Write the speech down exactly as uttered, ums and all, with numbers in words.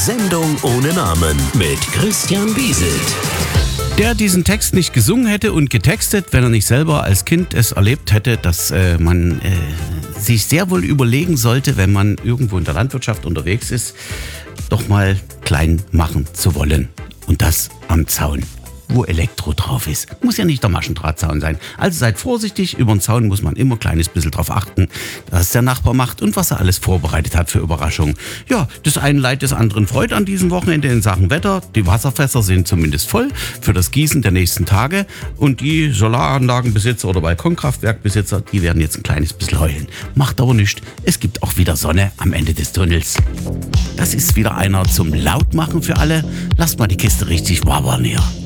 Sendung ohne Namen mit Christian Wieselt. Der diesen Text nicht gesungen hätte und getextet, wenn er nicht selber als Kind es erlebt hätte, dass äh, man äh, sich sehr wohl überlegen sollte, wenn man irgendwo in der Landwirtschaft unterwegs ist, doch mal klein machen zu wollen. Und das am Zaun, wo Elektro drauf ist. Muss ja nicht der Maschendrahtzaun sein. Also seid vorsichtig, über den Zaun muss man immer ein kleines bisschen drauf achten, was der Nachbar macht und was er alles vorbereitet hat für Überraschungen. Ja, das einen Leid des anderen freut an diesem Wochenende in Sachen Wetter. Die Wasserfässer sind zumindest voll für das Gießen der nächsten Tage. Und die Solaranlagenbesitzer oder Balkonkraftwerkbesitzer, die werden jetzt ein kleines bisschen heulen. Macht aber nichts. Es gibt auch wieder Sonne am Ende des Tunnels. Das ist wieder einer zum Lautmachen für alle. Lasst mal die Kiste richtig wabern hier.